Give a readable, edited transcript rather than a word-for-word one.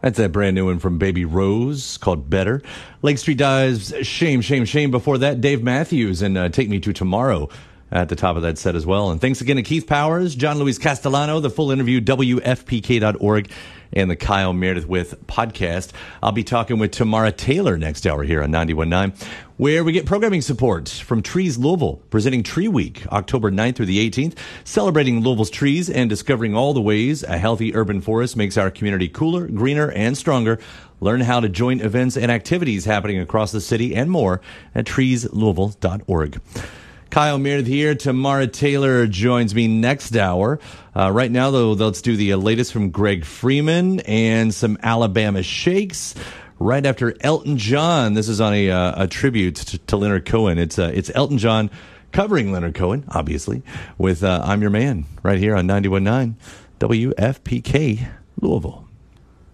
That's that brand new one from Baby Rose called Better. Lake Street Dives, Shame, Shame, Shame. Before that, Dave Matthews and Take Me to Tomorrow at the top of that set as well. And thanks again to Keith Powers, John Luis Castellano, the full interview, WFPK.org, and the Kyle Meredith with podcast. I'll be talking with Tamara Taylor next hour here on 91.9, where we get programming support from Trees Louisville, presenting Tree Week, October 9th through the 18th, celebrating Louisville's trees and discovering all the ways a healthy urban forest makes our community cooler, greener, and stronger. Learn how to join events and activities happening across the city and more at treeslouisville.org. Kyle Meredith here. Tamara Taylor joins me next hour. Right now, though, let's do the latest from Greg Freeman and some Alabama Shakes. Right after Elton John, this is on a tribute to Leonard Cohen. It's Elton John covering Leonard Cohen, obviously, with I'm Your Man right here on 91.9 WFPK Louisville.